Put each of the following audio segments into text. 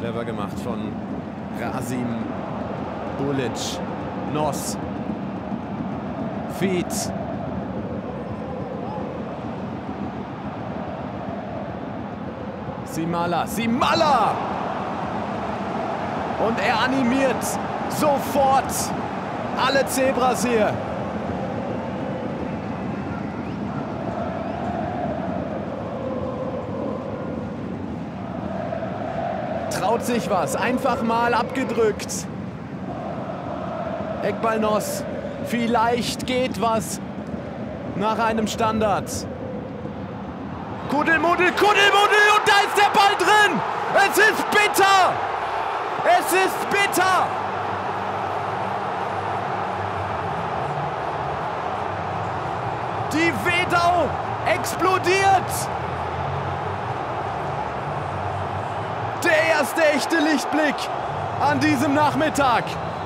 Clever gemacht von Rasim Bulic. Noss. Fied. Simala. Simala! Und er animiert sofort alle Zebras hier. Traut sich was. Einfach mal abgedrückt. Eckball Noss. Vielleicht geht was nach einem Standard. Kuddelmuddel und da ist der Ball drin. Es ist bitter. Es ist bitter. Die Wedau explodiert. Der erste echte Lichtblick an diesem Nachmittag.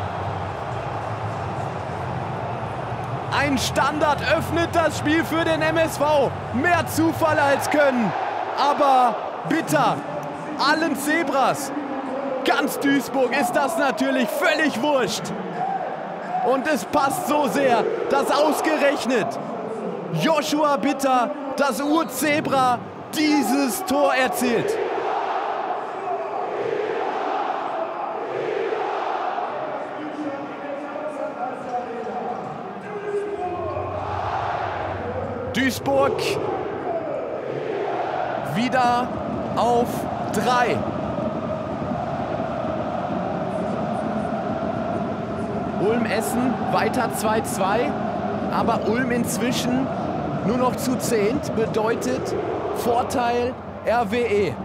Ein Standard öffnet das Spiel für den MSV. Mehr Zufall als Können. Aber bitter. Allen Zebras. Ganz Duisburg ist das natürlich völlig wurscht. Und es passt so sehr, dass ausgerechnet Joshua Bitter, das Urzebra, dieses Tor erzielt. Duisburg wieder auf 3. Ulm-Essen weiter 2-2, aber Ulm inzwischen nur noch zu 10, bedeutet Vorteil RWE.